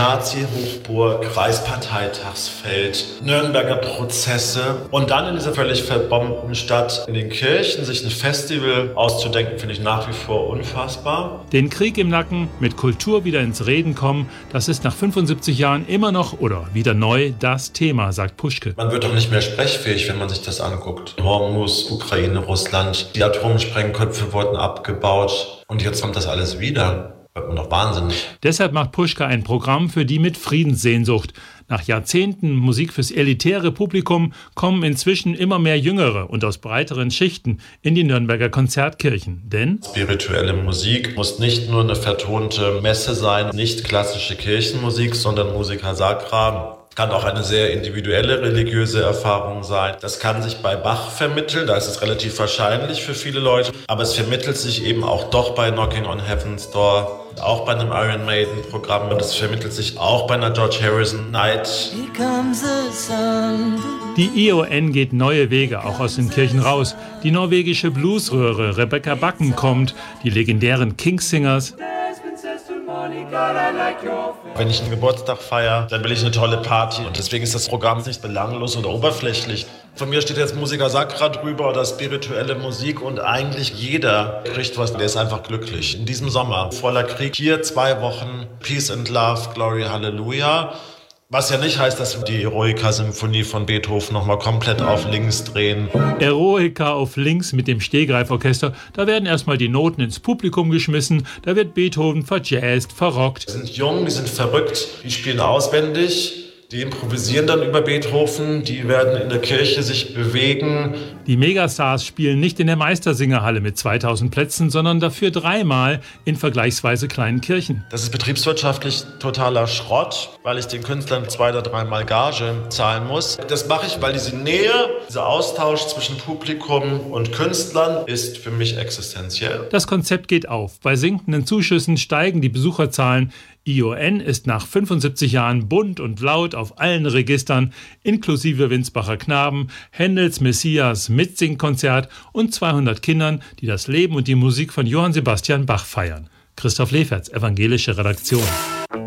Nazi-Hochburg, Kreisparteitagsfeld, Nürnberger Prozesse und dann in dieser völlig verbombten Stadt in den Kirchen sich ein Festival auszudenken, finde ich nach wie vor unfassbar. Den Krieg im Nacken, mit Kultur wieder ins Reden kommen, das ist nach 75 Jahren immer noch oder wieder neu das Thema, sagt Puschke. Man wird doch nicht mehr sprechfähig, wenn man sich das anguckt. Hormuz, Ukraine, Russland, die Atomsprengköpfe wurden abgebaut und jetzt kommt das alles wieder. Wird man doch wahnsinnig. Deshalb macht Puschke ein Programm für die mit Friedenssehnsucht. Nach Jahrzehnten Musik fürs elitäre Publikum kommen inzwischen immer mehr Jüngere und aus breiteren Schichten in die Nürnberger Konzertkirchen. Denn spirituelle Musik muss nicht nur eine vertonte Messe sein, nicht klassische Kirchenmusik, sondern Musica Sacra. Kann auch eine sehr individuelle religiöse Erfahrung sein. Das kann sich bei Bach vermitteln, da ist es relativ wahrscheinlich für viele Leute. Aber es vermittelt sich eben auch doch bei Knocking on Heaven's Door, auch bei einem Iron Maiden Programm. Und es vermittelt sich auch bei einer George Harrison Night. Die ION geht neue Wege, auch aus den Kirchen raus. Die norwegische Bluesröhre Rebecca Backen kommt, die legendären Kingssingers. Wenn ich einen Geburtstag feiere, dann will ich eine tolle Party. Und deswegen ist das Programm nicht belanglos oder oberflächlich. Von mir steht jetzt Musica Sacra drüber oder spirituelle Musik und eigentlich jeder kriegt was. Der ist einfach glücklich. In diesem Sommer voller Krieg, hier 2 Wochen Peace and Love, Glory, Hallelujah. Was ja nicht heißt, dass wir die Eroica-Symphonie von Beethoven nochmal komplett auf links drehen. Eroica auf links mit dem Stehgreiforchester. Da werden erstmal die Noten ins Publikum geschmissen. Da wird Beethoven verjazzt, verrockt. Die sind jung, die sind verrückt, die spielen auswendig. Die improvisieren dann über Beethoven, die werden in der Kirche sich bewegen. Die Megastars spielen nicht in der Meistersingerhalle mit 2000 Plätzen, sondern dafür 3-mal in vergleichsweise kleinen Kirchen. Das ist betriebswirtschaftlich totaler Schrott, weil ich den Künstlern 2 oder 3-mal Gage zahlen muss. Das mache ich, weil diese Nähe, dieser Austausch zwischen Publikum und Künstlern ist für mich existenziell. Das Konzept geht auf. Bei sinkenden Zuschüssen steigen die Besucherzahlen. ION ist nach 75 Jahren bunt und laut auf allen Registern, inklusive Winsbacher Knaben, Händels Messias Mitsingkonzert und 200 Kindern, die das Leben und die Musik von Johann Sebastian Bach feiern. Christoph Leferz, Evangelische Redaktion.